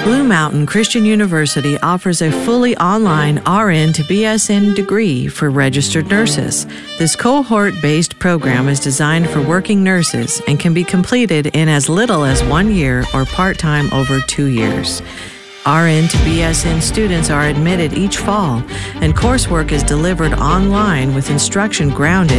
Blue Mountain Christian University offers a fully online RN to BSN degree for registered nurses. This cohort-based program is designed for working nurses and can be completed in as little as 1 year or part-time over 2 years. RN to BSN students are admitted each fall, and coursework is delivered online with instruction grounded